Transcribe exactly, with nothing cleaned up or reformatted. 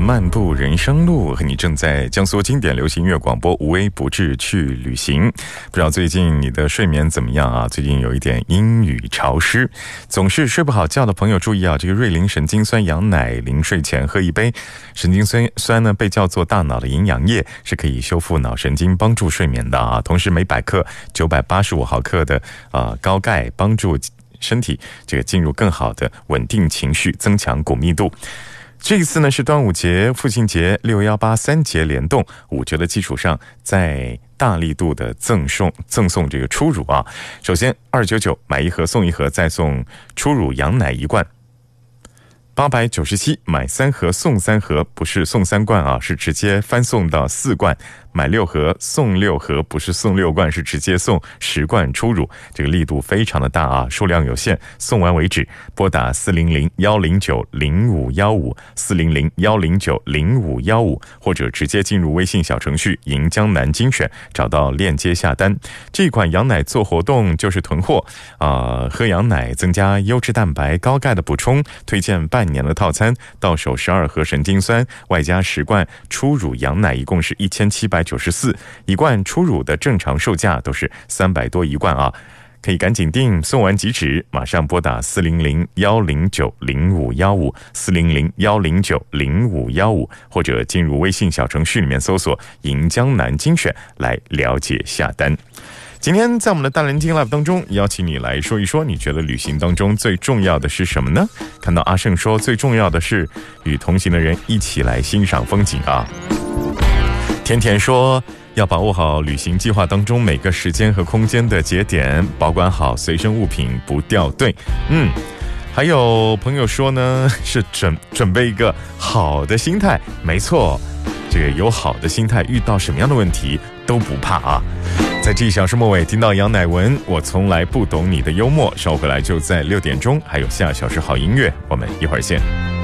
漫步人生路，和你正在江苏经典流行音乐广播无微不至去旅行。不知道最近你的睡眠怎么样啊？最近有一点阴雨潮湿，总是睡不好觉的朋友注意啊，这个瑞林神经酸羊奶临睡前喝一杯。神经酸酸呢被叫做大脑的营养液，是可以修复脑神经，帮助睡眠的啊。同时每百克九百八十五毫克的呃高钙，帮助身体这个进入更好的稳定情绪，增强骨密度。这一次呢是端午节、父亲节、六一八三节联动，五折的基础上再大力度的赠送赠送这个初乳啊。首先二九九买一盒送一盒，再送初乳羊奶一罐。八百九十七买三盒送三盒，不是送三罐啊，是直接翻送到四罐。买六盒送六盒，不是送六罐，是直接送十罐初乳，这个力度非常的大啊，数量有限，送完为止。拨打四零零一零九零五一五 四零零一零九零五一五，或者直接进入微信小程序银江南精选，找到链接下单。这款羊奶做活动就是囤货啊、呃，喝羊奶增加优质蛋白高钙的补充，推荐半年的套餐，到手十二盒神经酸，外加十罐初乳羊奶，一共是一千七百九十四。一罐初乳的正常售价都是三百多一罐啊，可以赶紧订，送完即止，马上拨打四零零一零九零五一五 四零零一零九零五一五，或者进入微信小程序里面搜索银江南精选来了解下单。今天在我们的大蓝鲸 Live 当中，邀请你来说一说，你觉得旅行当中最重要的是什么呢？看到阿胜说，最重要的是与同行的人一起来欣赏风景啊。甜甜说，要把握好旅行计划当中每个时间和空间的节点，保管好随身物品不掉队。嗯，还有朋友说呢，是准准备一个好的心态。没错，这个有好的心态，遇到什么样的问题都不怕啊。在这一小时末尾听到杨乃文，我从来不懂你的幽默，稍后回来就在六点钟，还有下小时好音乐，我们一会儿见。